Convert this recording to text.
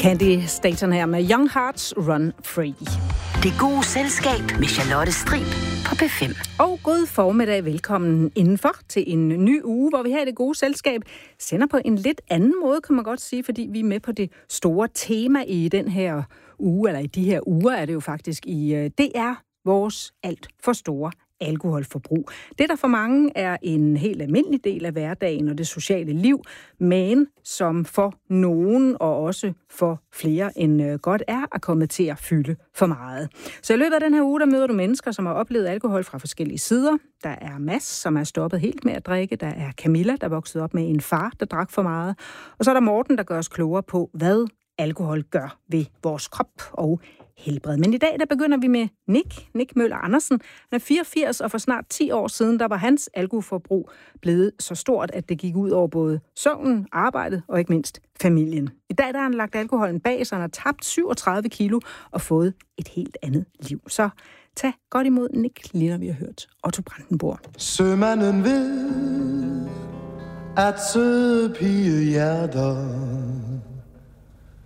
Candy Staton her med Young Hearts Run Free. Det gode selskab med Charlotte Strib på P5. Og god formiddag, velkommen indenfor til en ny uge, hvor vi her i Det Gode Selskab sender på en lidt anden måde, kan man godt sige, fordi vi er med på det store tema i den her uge, eller i de her uger er det jo faktisk i DR, vores alt for store alkoholforbrug. Det, der for mange er en helt almindelig del af hverdagen og det sociale liv, men som for nogen og også for flere end godt er kommet til at fylde for meget. Så i løbet af den her uge, der møder du mennesker, som har oplevet alkohol fra forskellige sider. Der er Mads, som er stoppet helt med at drikke. Der er Camilla, der voksede op med en far, der drak for meget. Og så er der Morten, der gør os klogere på, hvad alkohol gør ved vores krop og helbred. Men i dag, der begynder vi med Nick Møller Andersen. Han er 84, og for snart 10 år siden, der var hans alkoholforbrug blevet så stort, at det gik ud over både søvnen, arbejdet og ikke mindst familien. I dag, der har han lagt alkoholen bag, så han har tabt 37 kilo og fået et helt andet liv. Så tag godt imod Nick, lige når vi har hørt Otto Brandenburg. Sømanden ved, at søde pigehjerter